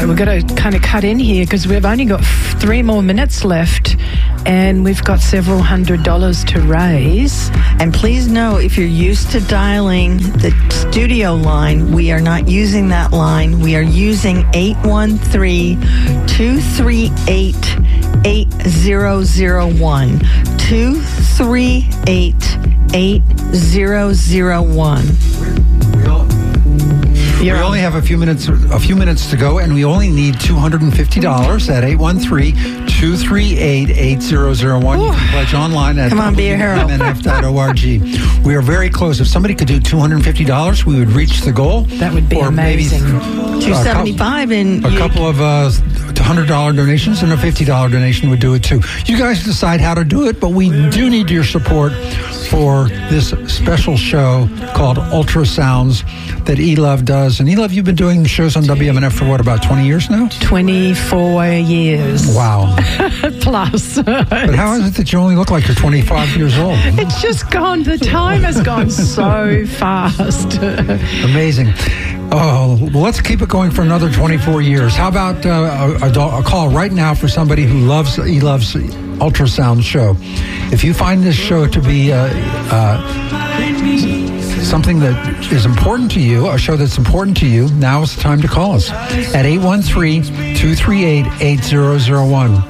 right, we've got to kind of cut in here because we've only got 3 more minutes left and we've got several $100s to raise. And please know, if you're used to dialing the studio line, we are not using that line. We are using 813-238-8001. 238-8001. We only have a few minutes to go, and we only need $250 at 813-238-8001. You can pledge online at WMNF.org. We are very close. If somebody could do $250, we would reach the goal. That would be amazing. $275 and a couple of $100 donations and a $50 donation would do it too. You guys decide how to do it, but we do need your support for this special show called Ultrasounds that E-Love does. And E-Love, you've been doing shows on WMNF for what, about 20 years now? 24 years. Wow. Plus. But how is it that you only look like you're 25 years old? It's just gone. The time has gone so fast. Amazing. Oh, well, let's keep it going for another 24 years. How about a call right now for somebody who loves E-Love's Ultrasound show? If you find this show to be something that is important to you, a show that's important to you, now is the time to call us at 813-238-8001.